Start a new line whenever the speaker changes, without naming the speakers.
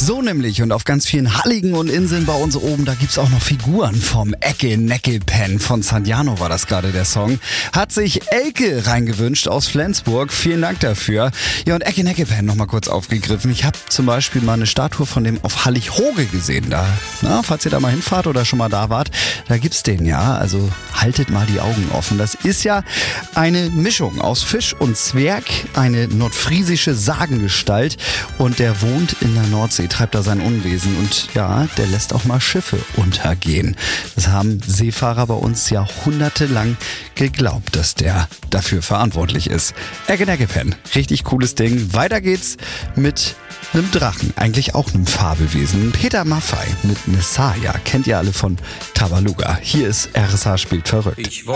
So nämlich, und auf ganz vielen Halligen und Inseln bei uns oben, da gibt's auch noch Figuren vom Ecke-Necke-Pen. Von Sandiano war das gerade der Song. Hat sich Elke reingewünscht aus Flensburg. Vielen Dank dafür. Ja, und Ecke-Necke-Pen nochmal kurz aufgegriffen. Ich habe zum Beispiel mal eine Statue von dem auf Hallig-Hoge gesehen. Da, falls ihr da mal hinfahrt oder schon mal da wart, da gibt's den ja. Also haltet mal die Augen offen. Das ist ja eine Mischung aus Fisch und Zwerg, eine nordfriesische Sagengestalt, und der wohnt in der Nordsee, treibt da sein Unwesen, und ja, der lässt auch mal Schiffe untergehen. Das haben Seefahrer bei uns jahrhundertelang geglaubt, dass der dafür verantwortlich ist. Ecke-Necke-Pen, richtig cooles Ding. Weiter geht's mit einem Drachen, eigentlich auch einem Fabelwesen. Peter Maffay mit Messiah, kennt ihr alle von Tabaluga. Hier ist RSH spielt verrückt.